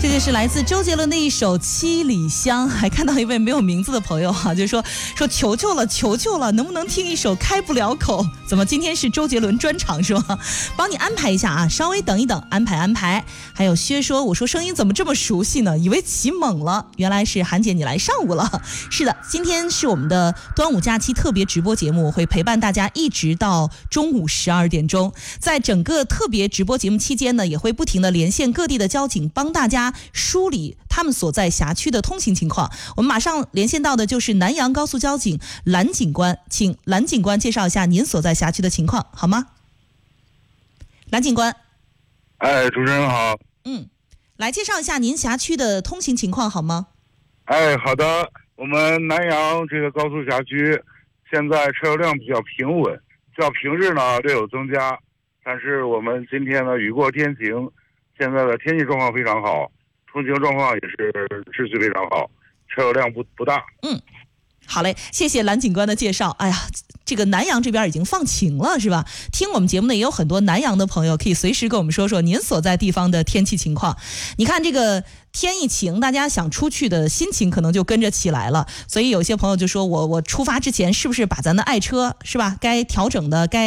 这个是来自周杰伦的一首《七里香》，还看到一位没有名字的朋友就说求求了，求求了，能不能听一首《开不了口》？怎么今天是周杰伦专场是吗？帮你安排一下啊，稍微等一等，安排。还有薛说，我说声音怎么这么熟悉呢？以为起猛了，原来是韩姐你来上午了。是的，今天是我们的端午假期特别直播节目，会陪伴大家一直到中午12点钟。在整个特别直播节目期间呢，也会不停的连线各地的交警，帮大家梳理他们所在辖区的通行情况。我们马上连线到的就是南阳高速交警蓝警官，请蓝警官介绍一下您所在辖区的情况好吗？蓝警官。 主持人好。 来介绍一下您辖区的通行情况好吗？ 好的，我们南阳这个高速辖区现在车流量比较平稳，较平日呢略有增加，但是我们今天呢雨过天晴，现在的天气状况非常好，通行状况也是秩序非常好，车流量不大。 好嘞，谢谢蓝警官的介绍。哎呀，这个南阳这边已经放晴了是吧？听我们节目呢也有很多南阳的朋友，可以随时跟我们说说您所在地方的天气情况。你看这个天一晴，大家想出去的心情可能就跟着起来了，所以有些朋友就说我出发之前是不是把咱的爱车是吧该调整的该